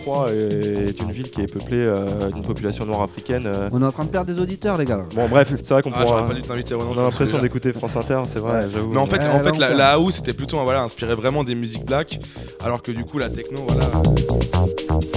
Détroit est une ville qui est peuplée d'une population noire africaine. On est en train de perdre des auditeurs, les gars. Bon, bref, c'est vrai qu'on pourra. J'aurais pas dû t'inviter, Renan, On a l'impression d'écouter France Inter, c'est vrai, j'avoue. Mais en fait, la house c'était plutôt inspiré vraiment des musiques black, alors que du coup la techno, voilà.